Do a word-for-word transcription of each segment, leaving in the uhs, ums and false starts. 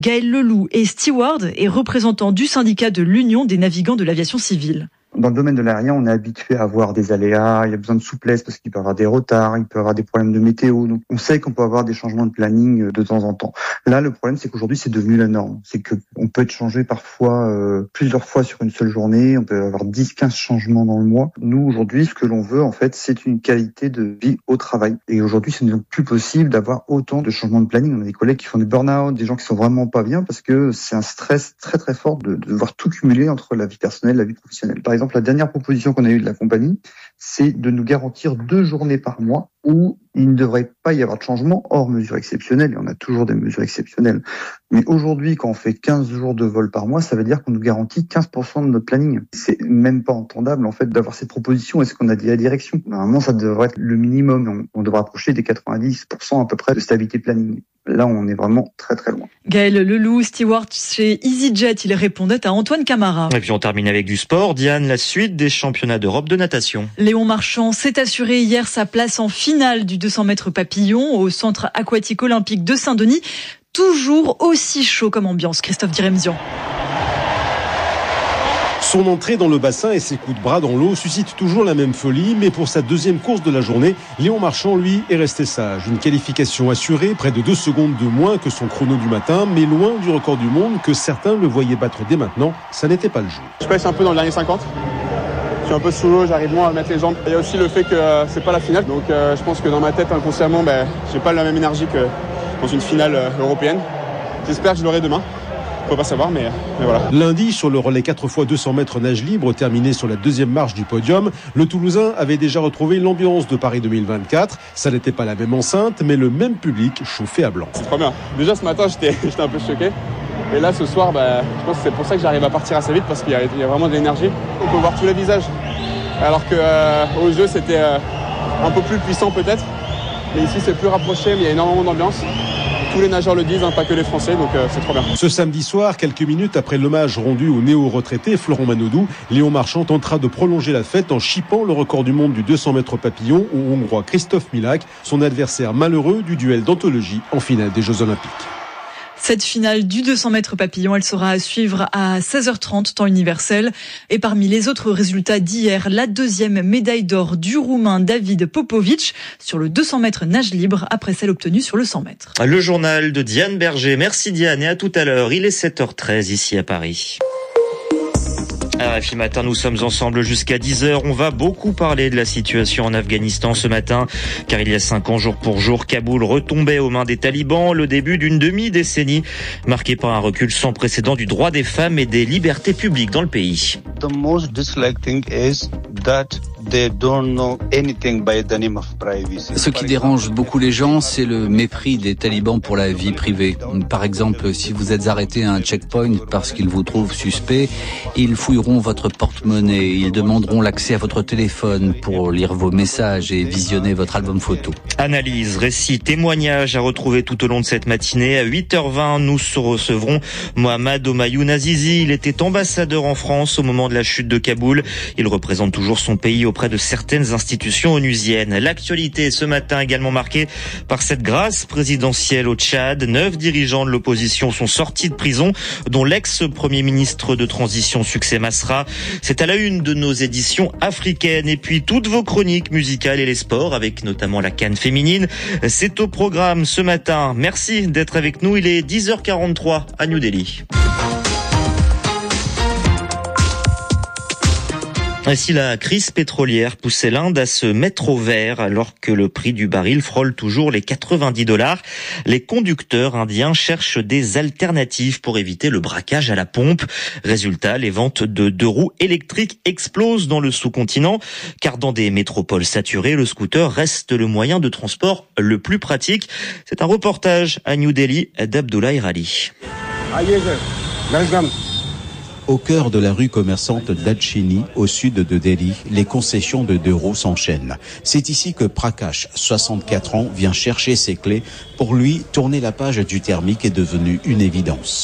Gaël Leloup est steward et représentant du syndicat de l'Union des navigants de l'aviation civile. Dans le domaine de l'aérien, on est habitué à avoir des aléas, il y a besoin de souplesse parce qu'il peut y avoir des retards, il peut y avoir des problèmes de météo. Donc, on sait qu'on peut avoir des changements de planning de temps en temps. Là, le problème, c'est qu'aujourd'hui, c'est devenu la norme. C'est que on peut être changé parfois euh, plusieurs fois sur une seule journée. On peut avoir dix, quinze changements dans le mois. Nous, aujourd'hui, ce que l'on veut, en fait, c'est une qualité de vie au travail. Et aujourd'hui, ce n'est donc plus possible d'avoir autant de changements de planning. On a des collègues qui font des burn-out, des gens qui sont vraiment pas bien parce que c'est un stress très très fort de, de devoir tout cumuler entre la vie personnelle et la vie professionnelle. Par exemple, la dernière proposition qu'on a eue de la compagnie, c'est de nous garantir deux journées par mois où il ne devrait pas y avoir de changement hors mesures exceptionnelles. Et on a toujours des mesures exceptionnelles. Mais aujourd'hui, quand on fait quinze jours de vol par mois, ça veut dire qu'on nous garantit quinze pour cent de notre planning. C'est même pas entendable, en fait, d'avoir cette proposition. Est-ce qu'on a dit à la direction? Normalement, ça devrait être le minimum. On, on devrait approcher des quatre-vingt-dix pour cent à peu près de stabilité planning. Là, on est vraiment très très loin. Gaël Leloup, steward chez EasyJet, il répondait à Antoine Camara. Et puis on termine avec du sport. Diane, la suite des championnats d'Europe de natation. Léon Marchand s'est assuré hier sa place en finale du deux cents mètres papillon au centre aquatique olympique de Saint-Denis. Toujours aussi chaud comme ambiance, Christophe Diremzian. Son entrée dans le bassin et ses coups de bras dans l'eau suscitent toujours la même folie, mais pour sa deuxième course de la journée, Léon Marchand, lui, est resté sage. Une qualification assurée, près de deux secondes de moins que son chrono du matin, mais loin du record du monde que certains le voyaient battre dès maintenant. Ça n'était pas le jeu. Je pèse un peu dans le dernier cinquante. Je suis un peu sous l'eau, j'arrive moins à mettre les jambes. Il y a aussi le fait que euh, c'est pas la finale, donc euh, je pense que dans ma tête, inconsciemment, ben, j'ai pas la même énergie que dans une finale euh, européenne. J'espère que je l'aurai demain. On peut pas savoir, mais, mais voilà. Lundi, sur le relais quatre fois deux cents mètres nage libre, terminé sur la deuxième marche du podium, le Toulousain avait déjà retrouvé l'ambiance de Paris deux mille vingt-quatre. Ça n'était pas la même enceinte, mais le même public chauffé à blanc. C'est trop bien. Déjà ce matin, j'étais, j'étais un peu choqué. Et là, ce soir, bah, je pense que c'est pour ça que j'arrive à partir assez vite, parce qu'il y a, il y a vraiment de l'énergie. On peut voir tous les visages. Alors qu'aux euh, Jeux, c'était euh, un peu plus puissant peut-être. Mais ici, c'est plus rapproché, mais il y a énormément d'ambiance. Tous les nageurs le disent, hein, pas que les Français, donc euh, c'est trop bien. Ce samedi soir, quelques minutes après l'hommage rendu au néo-retraité Florent Manodou, Léon Marchand tentera de prolonger la fête en chippant le record du monde du deux cents mètres papillon au Hongrois Christophe Milak, son adversaire malheureux du duel d'anthologie en finale des Jeux Olympiques. Cette finale du deux cents mètres papillon, elle sera à suivre à seize heures trente, temps universel. Et parmi les autres résultats d'hier, la deuxième médaille d'or du Roumain David Popovic sur le deux cents mètres nage libre après celle obtenue sur le cent mètres. Le journal de Diane Berger. Merci Diane et à tout à l'heure. Il est sept heures treize ici à Paris. R F I Matin, nous sommes ensemble jusqu'à dix heures. On va beaucoup parler de la situation en Afghanistan ce matin, car il y a cinq ans, jour pour jour, Kaboul retombait aux mains des talibans, le début d'une demi-décennie marquée par un recul sans précédent du droit des femmes et des libertés publiques dans le pays. The most disliked is that they don't know anything by the name of privacy. Ce qui dérange beaucoup les gens, c'est le mépris des talibans pour la vie privée. Par exemple, si vous êtes arrêté à un checkpoint parce qu'ils vous trouvent suspect, ils fouilleront votre porte-monnaie, ils demanderont l'accès à votre téléphone pour lire vos messages et visionner votre album photo. Analyse, récit, témoignage à retrouver tout au long de cette matinée. À huit heures vingt, nous recevrons Mohamed Omayoun Azizi. Il était ambassadeur en France au moment de la chute de Kaboul. Il représente toujours son pays auprès de certaines institutions onusiennes. L'actualité ce matin également marquée par cette grâce présidentielle au Tchad. Neuf dirigeants de l'opposition sont sortis de prison, dont l'ex-premier ministre de transition Succès Masra. C'est à la une de nos éditions africaines. Et puis toutes vos chroniques musicales et les sports, avec notamment la CAN féminine. C'est au programme ce matin. Merci d'être avec nous. Il est dix heures quarante-trois à New Delhi. Ainsi, la crise pétrolière poussait l'Inde à se mettre au vert alors que le prix du baril frôle toujours les quatre-vingt-dix dollars. Les conducteurs indiens cherchent des alternatives pour éviter le braquage à la pompe. Résultat, les ventes de deux roues électriques explosent dans le sous-continent car dans des métropoles saturées, le scooter reste le moyen de transport le plus pratique. C'est un reportage à New Delhi d'Abdullah Irali. Au cœur de la rue commerçante d'Alchini, au sud de Delhi, les concessions de deux roues s'enchaînent. C'est ici que Prakash, soixante-quatre ans, vient chercher ses clés. Pour lui, tourner la page du thermique est devenu une évidence.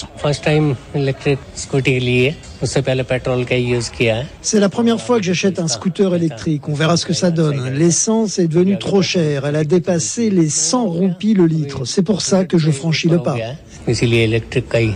C'est la première fois que j'achète un scooter électrique. On verra ce que ça donne. L'essence est devenue trop chère. Elle a dépassé les cent roupies le litre. C'est pour ça que je franchis le pas. इसलिए इलेक्ट्रिक का ही